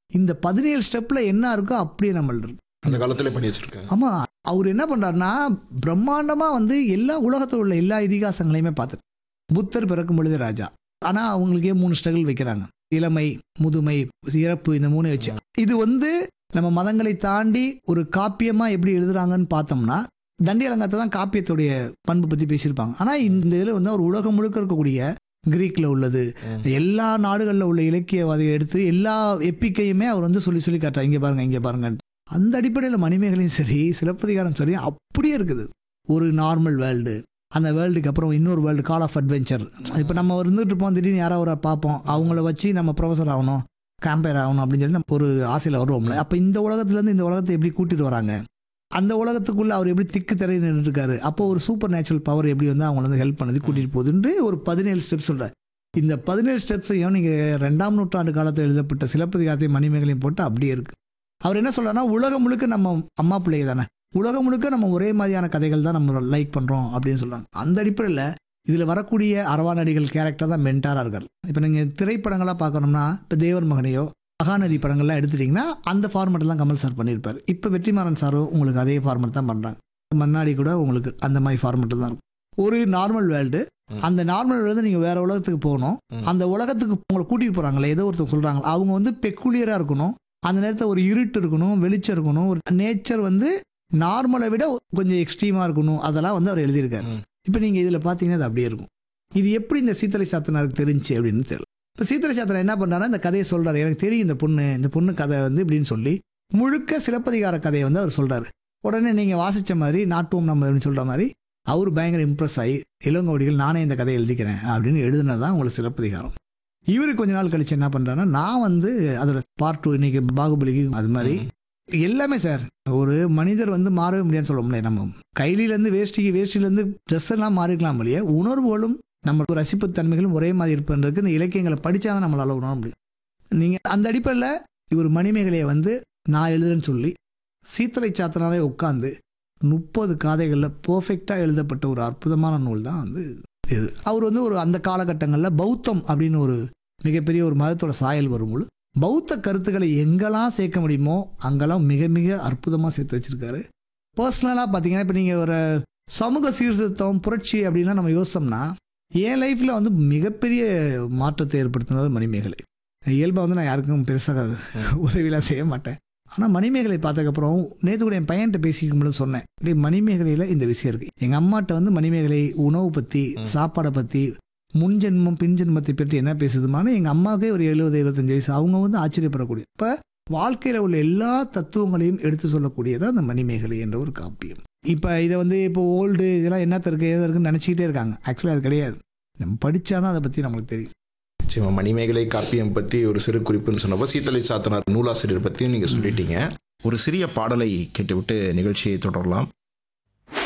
இந்த 17 ஸ்டெப்ல என்ன இருக்கோ அப்படியே நம்மள்ட்ட இருக்கு. அந்த காலத்திலே பண்ணி வச்சிருக்காங்க. ஆமா, அவர் என்ன பண்றாருன்னா பிரம்மாண்டமா எல்லா உலகத்தில் உள்ள எல்லா இதிகாசங்களையுமே பார்த்து புத்தர் பிறக்கும் பொழுது ராஜா, ஆனா அவங்களுக்கே 3 ஸ்ட்ரகிள் வைக்கிறாங்க. இளமை, முதுமை, இறப்பு, இந்த 3 வச்சு இது நம்ம மதங்களை தாண்டி ஒரு காப்பியமா எப்படி எழுதுறாங்கன்னு பார்த்தோம்னா தண்டி அலங்காரத்தை தான் காப்பியத்துடைய பண்பு பத்தி பேசியிருப்பாங்க. ஆனா இந்த இதுல ஒரு உலகம் முழுக்க இருக்கக்கூடிய கிரீக்ல உள்ளது, எல்லா நாடுகளில் உள்ள இலக்கியவாதியை எடுத்து எல்லா எப்பிக்கையுமே அவர் சொல்லி சொல்லி காட்டுறாங்க. இங்கே பாருங்க, இங்கே பாருங்க. அந்த அடிப்படையில் மணிமேகலையும் சரி, சிலப்பதிகாரம் சரி, அப்படியே இருக்குது. ஒரு நார்மல் வேர்ல்டு, அந்த வேர்ல்டுக்கு அப்புறம் இன்னொரு வேர்ல்டு, கால் ஆஃப் அட்வென்ச்சர். இப்போ நம்ம இருந்துட்டு இருப்போம், திடீர்னு யாராவது பார்ப்போம், அவங்கள வச்சு நம்ம ப்ரொஃபஸர் ஆகணும், கேம்பயர் ஆகணும் அப்படின்னு சொல்லி நம்ம ஒரு ஆசையில் வருவோம்ல. அப்போ இந்த உலகத்துலேருந்து இந்த உலகத்தை எப்படி கூட்டிட்டு வராங்க, அந்த உலகத்துக்குள்ள அவர் எப்படி திக்கு திரை நின்றுட்டு இருக்காரு, அப்போ ஒரு சூப்பர் நேச்சுரல் பவர் எப்படி அவங்கள ஹெல்ப் பண்ணது கூட்டிட்டு போகுதுன்னு ஒரு 17 ஸ்டெப்ஸ் சொல்றாரு. இந்த 17 ஸ்டெப்ஸையும் நீங்கள் 2ஆம் நூற்றாண்டு காலத்தில் எழுதப்பட்ட சிலப்பதிகாரத்தையும் மணிமேகலையும் போட்டு அப்படியே இருக்கு. அவர் என்ன சொல்றாருன்னா, உலகம் முழுக்க நம்ம அம்மா பிள்ளை தானே, உலகம் முழுக்க நம்ம ஒரே மாதிரியான கதைகள் தான் நம்ம லைக் பண்றோம் அப்படின்னு சொல்றாங்க. அந்த அடிப்படையில் இதில் வரக்கூடிய அரவாநடிகள் கேரக்டர் தான் மென்டாராக இருக்கார். இப்போ நீங்கள் திரைப்படங்களாக பார்க்கணும்னா, இப்போ தேவர் மகனையோ மகாநதி படங்கள்லாம் எடுத்துட்டிங்கன்னா அந்த ஃபார்மெட்டில் தான் கமல் சார் பண்ணியிருப்பார். இப்போ வெற்றிமாறன் சாரும் உங்களுக்கு அதே ஃபார்மெட் தான் பண்ணுறாங்க. மன்னாடி கூட உங்களுக்கு அந்த மாதிரி ஃபார்மெட்டில் தான் இருக்கும். ஒரு நார்மல் வேர்ல்டு, அந்த நார்மல் வேர்ல்டு நீங்கள் வேற உலகத்துக்கு போகணும், அந்த உலகத்துக்கு உங்களை கூட்டிகிட்டு போகிறாங்களே, ஏதோ ஒருத்தர் சொல்கிறாங்க, அவங்க பெக்குலியராக இருக்கணும், அந்த நேரத்தில் ஒரு இருட்டு இருக்கணும், வெளிச்சம் இருக்கணும், ஒரு நேச்சர் நார்மலை விட கொஞ்சம் எக்ஸ்ட்ரீமாக இருக்கணும், அதெல்லாம் அவர் எழுதியிருக்காரு. இப்போ நீங்கள் இதில் பார்த்தீங்கன்னா அது அப்படியே இருக்கும். இது எப்படி இந்த சீத்தலை சாத்தனாருக்கு தெரிஞ்சு அப்படின்னு தெரியல. இப்போ சீத்தலை சாத்தனார் என்ன பண்ணுறாருன்னா, இந்த கதையை சொல்கிறார், எனக்கு தெரியும் இந்த பொண்ணு கதை இப்படின்னு சொல்லி முழுக்க சிலப்பதிகார கதையை அவர் சொல்கிறாரு. உடனே நீங்கள் வாசித்த மாதிரி நாட்டுவோம் நம்ம சொல்கிற மாதிரி அவர் பயங்கர இம்ப்ரெஸ் ஆகி, இளங்கோடிகள் நானே இந்த கதையை எழுதிக்கிறேன் அப்படின்னு எழுதுனது தான் உங்களுக்கு சிலப்பதிகாரம். இவரு கொஞ்ச நாள் கழிச்சு என்ன பண்ணுறாருன்னா, நான் அதோட பார்ட் 2 இன்னைக்கு பாகுபலிக்கு அது மாதிரி எல்லாமே சார், ஒரு மனிதர் மாறவே முடியாதுன்னு சொல்ல முடியாது. நம்ம கையிலேருந்து வேஷ்டிலேருந்து ட்ரெஸ் எல்லாம் மாறிக்கலாம் இல்லையா, உணர்வுகளும் நம்ம ரசிப்பு தன்மைகளும் ஒரே மாதிரி இருப்பதுக்கு இந்த இலக்கியங்களை படித்தா தான் நம்மளால் உணர முடியும். நீங்கள் அந்த அடிப்படையில் இவர் மணிமேகலையை நான் எழுதுறேன்னு சொல்லி சீத்தலை சாத்தனாரே உட்காந்து 30 காதைகளில் பர்ஃபெக்டாக எழுதப்பட்ட ஒரு அற்புதமான நூல் தான் இது. அவர் ஒரு அந்த காலகட்டங்களில் பௌத்தம் அப்படின்னு ஒரு மிகப்பெரிய ஒரு மதத்தோட சாயல் வரும்போது பௌத்த கருத்துக்களை எங்கெல்லாம் சேர்க்க முடியுமோ அங்கெல்லாம் மிக மிக அற்புதமாக சேர்த்து வச்சிருக்காரு. பர்சனலாக பார்த்தீங்கன்னா, இப்போ நீங்கள் ஒரு சமூக சீர்திருத்தம் புரட்சி அப்படின்லாம் நம்ம யோசிச்சோம்னா, என் லைஃப்பில் மிகப்பெரிய மாற்றத்தை ஏற்படுத்தினது மணிமேகலை. இயல்பாக நான் யாருக்கும் பெருசாக உதவியெல்லாம் செய்ய மாட்டேன். ஆனால் மணிமேகலை பார்த்ததுக்கப்புறம் நேற்று கூட என் பையன்கிட்ட பேசிக்கும்போது சொன்னேன், மணிமேகலையில் இந்த விஷயம் இருக்குது. எங்கள் அம்மாட்ட மணிமேகலை உணவு பற்றி, சாப்பாடை பற்றி, முன்ஜென்மம் பின்ஜென்மத்தை பற்றி என்ன பேசுதுமான எங்கள் அம்மாவுக்கே ஒரு 70-75 வயசு. அவங்க ஆச்சரியப்படக்கூடிய, இப்போ வாழ்க்கையில் உள்ள எல்லா தத்துவங்களையும் எடுத்து சொல்லக்கூடியதான் அந்த மணிமேகலை என்ற ஒரு காப்பியம். இப்போ இதை இப்போ ஓல்டு இதெல்லாம் என்னத்த இருக்குது எதை இருக்குன்னு நினச்சிக்கிட்டே இருக்காங்க. ஆக்சுவலாக அது கிடையாது, நம்ம படித்தாதான் அதை பற்றி நம்மளுக்கு தெரியும். நிச்சயமா மணிமேகலை காப்பியம் பற்றி ஒரு சிறு குறிப்புன்னு சொன்னப்போ சீத்தலை சாத்தனார் நூலாசிரியர் பற்றியும் நீங்கள் சொல்லிட்டீங்க. ஒரு சிறிய பாடலை கேட்டுவிட்டு நிகழ்ச்சியை தொடரலாம்.